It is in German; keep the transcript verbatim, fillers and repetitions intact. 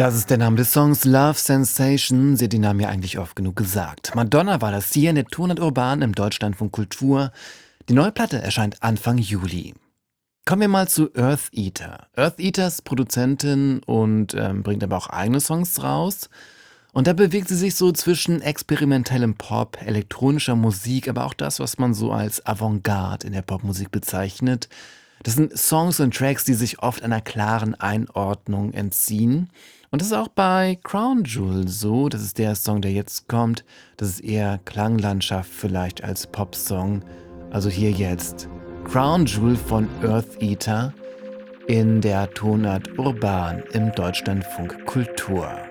Das ist der Name des Songs Love Sensation. Sie hat den Namen ja eigentlich oft genug gesagt. Madonna war das hier in der Tonart Urban im Deutschlandfunk Kultur. Die neue Platte erscheint Anfang Juli. Kommen wir mal zu Earth Eater. Earth Eater ist Produzentin und ähm, bringt aber auch eigene Songs raus. Und da bewegt sie sich so zwischen experimentellem Pop, elektronischer Musik, aber auch das, was man so als Avantgarde in der Popmusik bezeichnet. Das sind Songs und Tracks, die sich oft einer klaren Einordnung entziehen. Und das ist auch bei Crown Jewel so. Das ist der Song, der jetzt kommt. Das ist eher Klanglandschaft vielleicht als Popsong. Also hier jetzt Crown Jewel von Earth Eater in der Tonart Urban im Deutschlandfunk Kultur.